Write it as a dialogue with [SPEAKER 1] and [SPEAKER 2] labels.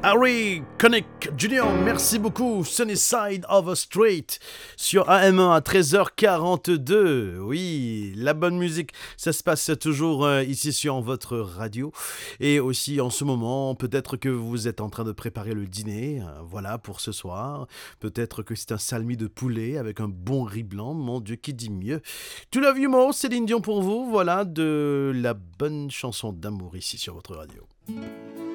[SPEAKER 1] Harry Connick Jr., merci beaucoup. Sunny Side of a Street sur AM1 à 13h42. Oui, la bonne musique, ça se passe toujours ici sur votre radio. Et aussi en ce moment, peut-être que vous êtes en train de préparer le dîner, voilà, pour ce soir. Peut-être que c'est un salmi de poulet avec un bon riz blanc, mon Dieu, qui dit mieux. To Love You More, Céline Dion pour vous, voilà, de la bonne chanson d'amour ici sur votre radio.